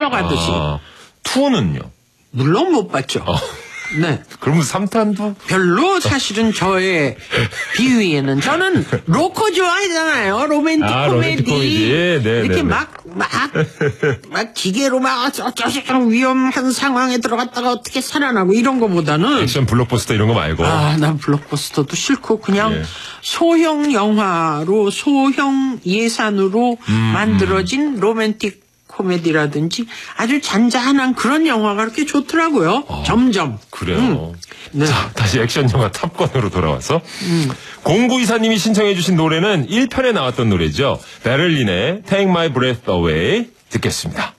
흘러가듯이. 2는요? 물론 못 봤죠. 네. 그러면 3탄도? 별로 사실은 저의 비위에는 저는 로코 좋아하잖아요. 로맨틱 코미디. 이렇게 막 기계로 막 어쩌고 위험한 상황에 들어갔다가 어떻게 살아나고 이런 거보다는 액션 블록버스터 이런 거 말고. 난 블록버스터도 싫고 그냥 소형 영화로 소형 예산으로 만들어진 로맨틱 코미디라든지 아주 잔잔한 그런 영화가 그렇게 좋더라고요. 점점. 그래요. 네. 자, 다시 액션 영화 탑건으로 돌아와서 0924님이 신청해 주신 노래는 1편에 나왔던 노래죠. 베를린의 Take My Breath Away 듣겠습니다.